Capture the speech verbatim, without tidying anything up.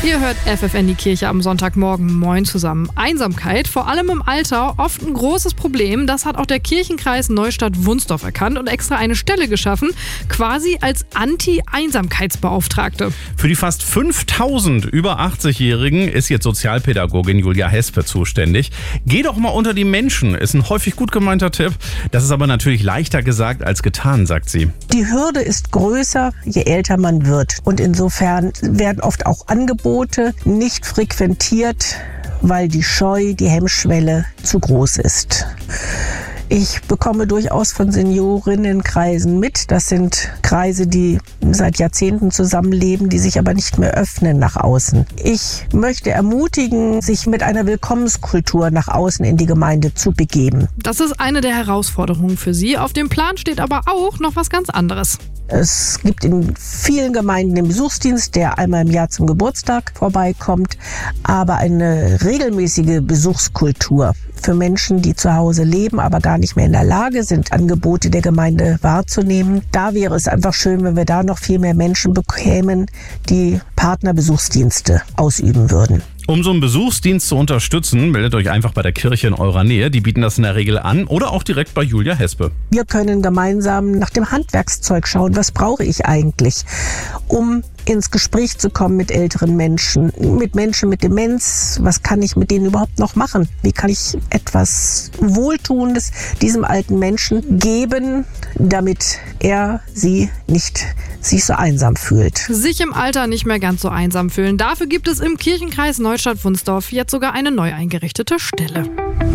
Ihr hört F F N, die Kirche am Sonntagmorgen. Moin zusammen. Einsamkeit, vor allem im Alter, oft ein großes Problem. Das hat auch der Kirchenkreis Neustadt-Wunsdorf erkannt und extra eine Stelle geschaffen, quasi als Anti-Einsamkeitsbeauftragte. Für die fast fünftausend über achtzig-Jährigen ist jetzt Sozialpädagogin Julia Hespe zuständig. Geh doch mal unter die Menschen, ist ein häufig gut gemeinter Tipp. Das ist aber natürlich leichter gesagt als getan, sagt sie. Die Hürde ist größer, je älter man wird. Und insofern werden oft auch Angebote nicht frequentiert, weil die Scheu, die Hemmschwelle zu groß ist. Ich bekomme durchaus von Seniorinnenkreisen mit. Das sind Kreise, die seit Jahrzehnten zusammenleben, die sich aber nicht mehr öffnen nach außen. Ich möchte ermutigen, sich mit einer Willkommenskultur nach außen in die Gemeinde zu begeben. Das ist eine der Herausforderungen für Sie. Auf dem Plan steht aber auch noch was ganz anderes. Es gibt in vielen Gemeinden den Besuchsdienst, der einmal im Jahr zum Geburtstag vorbeikommt, aber eine regelmäßige Besuchskultur für Menschen, die zu Hause leben, aber gar nicht mehr in der Lage sind, Angebote der Gemeinde wahrzunehmen. Da wäre es einfach schön, wenn wir da noch viel mehr Menschen bekämen, die Partnerbesuchsdienste ausüben würden. Um so einen Besuchsdienst zu unterstützen, meldet euch einfach bei der Kirche in eurer Nähe. Die bieten das in der Regel an oder auch direkt bei Julia Hespe. Wir können gemeinsam nach dem Handwerkszeug schauen. Was brauche ich eigentlich, um ins Gespräch zu kommen mit älteren Menschen, mit Menschen mit Demenz? Was kann ich mit denen überhaupt noch machen? Wie kann ich etwas Wohltuendes diesem alten Menschen geben, damit er, sie nicht sich so einsam fühlt? Sich im Alter nicht mehr ganz so einsam fühlen. Dafür gibt es im Kirchenkreis Neustadt-Wunsdorf jetzt sogar eine neu eingerichtete Stelle.